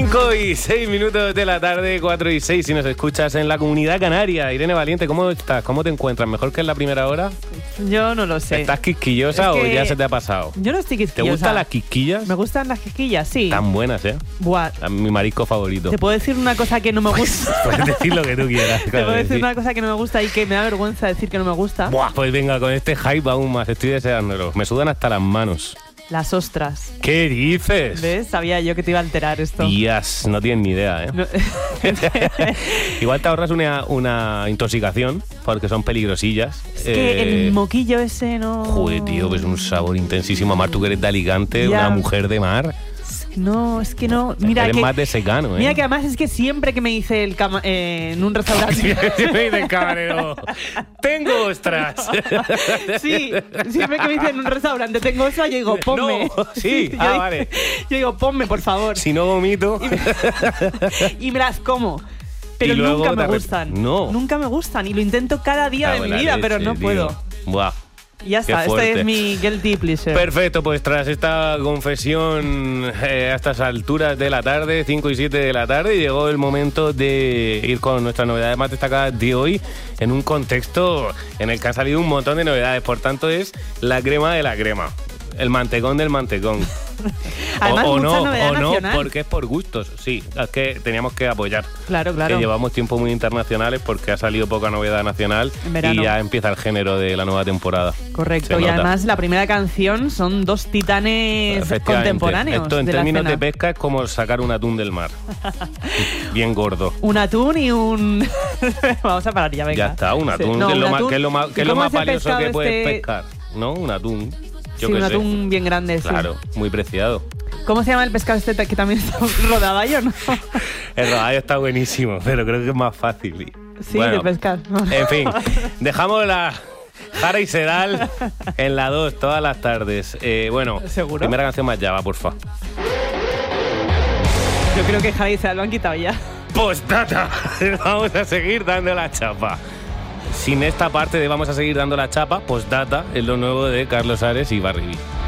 5:06 de la tarde, 4:06 si nos escuchas en la Comunidad Canaria. Irene Valiente, ¿cómo estás? ¿Cómo te encuentras? ¿Mejor que en la primera hora? Yo no lo sé. ¿Estás quisquillosa o ya se te ha pasado? Yo no estoy quisquillosa. ¿Te gustan las quisquillas? Me gustan las quisquillas, sí. Tan buenas, ¿eh? Buah. Mi marisco favorito. Te puedo decir una cosa que no me gusta. Puedes decir lo que tú quieras. Te puedo decir una cosa que no me gusta y que me da vergüenza decir que no me gusta. Buah, pues venga, con este hype aún más. Estoy deseándolo. Me sudan hasta las manos. Las ostras. ¿Qué dices? ¿Ves? Sabía yo que te iba a alterar esto. Días, no tienes ni idea, ¿eh? No. Igual te ahorras una intoxicación, porque son peligrosillas. Es que el moquillo ese no... Joder, tío, pues un sabor intensísimo. Mar, tú que eres de Alicante, Ya. una mujer de mar. No, es que no. Mira eres que, más de secano, ¿eh? Mira que además es que siempre que me dice en un restaurante... Me dice el camarero, tengo ostras. Sí, siempre que me dicen en un restaurante tengo eso, yo digo, ponme. No, sí, vale. Yo digo, ponme, por favor. Si no vomito. Y me las como. Pero Y luego nunca me te gustan. No. Nunca me gustan. Y lo intento cada día de mi vida, pero no puedo. Buah. Y ya está, fuerte. este es mi guilty pleasure. Perfecto, pues tras esta confesión a estas alturas de la tarde, 5:07 de la tarde, llegó el momento de ir con nuestras novedades más destacadas de hoy en un contexto en el que han salido un montón de novedades. Por tanto, es la crema de la crema, el mantecón del mantecón. Además, mucha novedad nacional. Porque es por gustos, sí, es que teníamos que apoyar. Claro, claro. Que llevamos tiempo muy internacionales porque ha salido poca novedad nacional En verano. y ya empieza el género de la nueva temporada. Correcto, Se y nota. además la primera canción son dos titanes Efectivamente. contemporáneos. Esto en de la términos escena. de pesca es como sacar un atún del mar. Bien gordo. Un atún y un... Vamos a parar ya, venga. Ya está, un atún, Sí. No, que es un lo más, atún. que es lo más, que ¿Y es lo cómo más es el valioso que pescado puedes este? pescar, ¿no? Un atún. Yo Sí, qué un sé. atún bien grande, sí. Claro, muy preciado. ¿Cómo se llama el pescado este que también está rodaballo, no? El rodaballo está buenísimo, pero creo que es más fácil. Sí, de pescar. En fin, dejamos la Jara y Sedal en la 2 todas las tardes. Bueno, ¿Seguro? Primera canción más llava, porfa. Yo creo que Jara y Sedal lo han quitado ya. Postdata. Vamos a seguir dando la chapa. Sin esta parte de vamos a seguir dando la chapa, postdata es lo nuevo de Carlos Ares y Barribi.